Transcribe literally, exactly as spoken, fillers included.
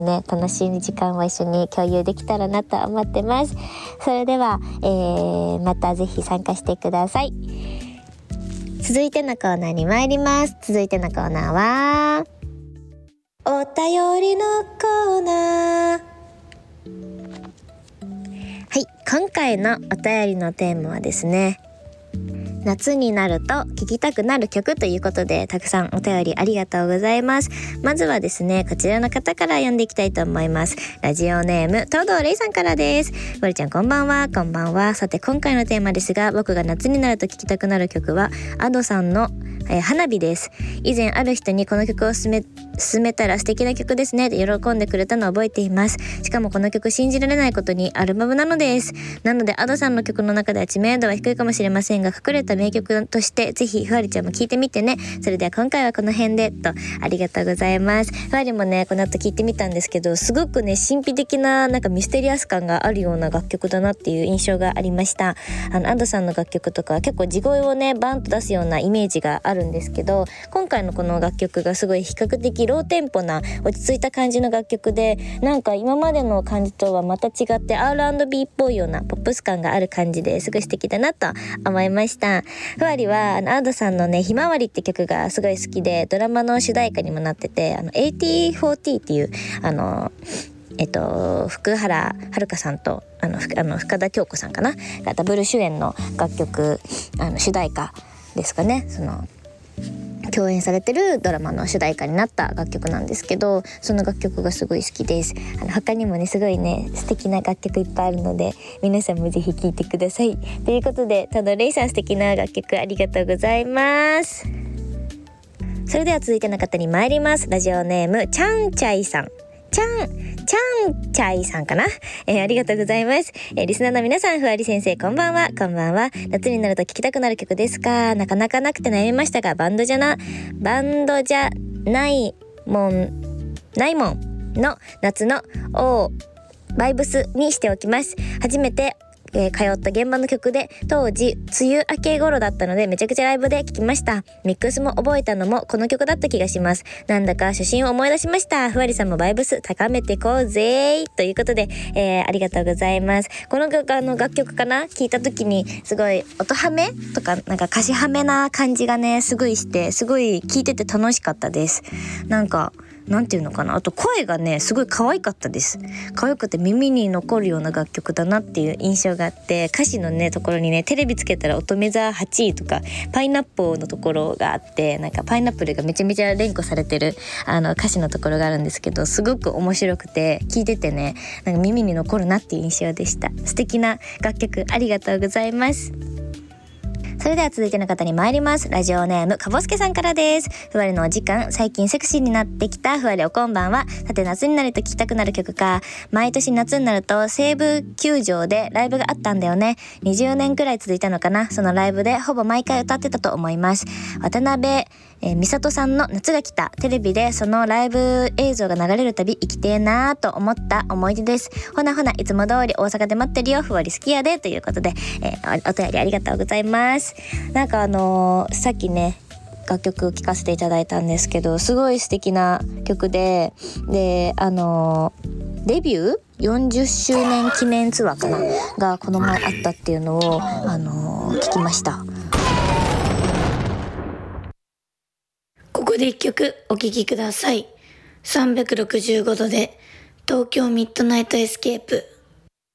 ね、楽しい時間を一緒に共有できたらなと思ってます。それでは、えー、またぜひ参加してください。続いてのコーナーに参ります。続いてのコーナーはお便りのコーナー。はい、今回のお便りのテーマはですね、夏になると聴きたくなる曲ということで、たくさんお便りありがとうございます。まずはですね、こちらの方から読んでいきたいと思います。ラジオネーム東堂レイさんからです。わりちゃんこんばんは。こんばんは。さて今回のテーマですが、僕が夏になると聴きたくなる曲は Ado さんのえー、花火です。以前ある人にこの曲を勧め、勧めたら素敵な曲ですねって喜んでくれたのを覚えています。しかもこの曲信じられないことにアルバムなのです。なので Ado さんの曲の中では知名度は低いかもしれませんが、隠れた名曲としてぜひふわりちゃんも聴いてみてね。それでは今回はこの辺でと、ありがとうございます。ふわりもねこの後聴いてみたんですけど、すごくね神秘的ななんかミステリアス感があるような楽曲だなっていう印象がありました。あの Ado さんの楽曲とか結構地声をねバンと出すようなイメージがあるんですけど、今回のこの楽曲がすごい比較的ローテンポな落ち着いた感じの楽曲で、なんか今までの感じとはまた違って アールアンドビー っぽいようなポップス感がある感じですごい素敵だなと思いました。ふわりはあの Ado さんのねひまわりって曲がすごい好きで、ドラマの主題歌にもなってて、あの エイティーフォーティー っていうあのえっと福原遥さんとあのあの深田恭子さんかながダブル主演の楽曲、あの主題歌ですかね、その共演されてるドラマの主題歌になった楽曲なんですけど、その楽曲がすごい好きです。あの他にもねすごいね素敵な楽曲いっぱいあるので、皆さんもぜひ聴いてください。ということで、ただレイさん素敵な楽曲ありがとうございます。それでは続いての方に参ります。ラジオネームちゃんちゃいさん。ちゃん、ちゃんちゃいさんかな、えー、ありがとうございます。えー、リスナーの皆さん、ふわり先生こんばんは。こんばんは。夏になると聴きたくなる曲ですか。なかなかなくて悩みましたが、バンドじゃなバンドじゃないもんないもんの夏のおバイブスにしておきます。初めてえー、通った現場の曲で、当時梅雨明け頃だったのでめちゃくちゃライブで聴きました。ミックスも覚えたのもこの曲だった気がします。なんだか初心を思い出しました。ふわりさんもバイブス高めてこうぜーということで、えー、ありがとうございます。この曲、あの楽曲かな聞いた時にすごい音ハメとかなんか歌詞ハメな感じがねすごいして、すごい聴いてて楽しかったです。なんかなんていうのかな、あと声がねすごい可愛かったです。可愛くて耳に残るような楽曲だなっていう印象があって、歌詞のねところにねテレビつけたら乙女座はちいとかパイナッポーのところがあって、なんかパイナップルがめちゃめちゃ連呼されてるあの歌詞のところがあるんですけど、すごく面白くて聞いててねなんか耳に残るなっていう印象でした。素敵な楽曲ありがとうございます。それでは続いての方に参ります。ラジオネームかぼすけさんからです。ふわりのお時間、最近セクシーになってきたふわりおこんばんは。さて夏になると聴きたくなる曲か。毎年夏になると西武球場でライブがあったんだよね。にじゅうねんくらい続いたのかな。そのライブでほぼ毎回歌ってたと思います。渡辺えー、美里さんの夏が来た。テレビでそのライブ映像が流れるたび生きてえなーと思った思い出です。ほなほな、いつも通り大阪で待ってるよ。ふわり好きやでということで、えー、お, お便りありがとうございます。なんかあのー、さっきね楽曲聴かせていただいたんですけど、すごい素敵な曲で、であのー、デビューよんじゅっしゅうねん記念ツアーかながこの前あったっていうのをあのー、聞きました。 ここで一曲お聴きください。さんびゃくろくじゅうごどで東京ミッドナイトエスケープ。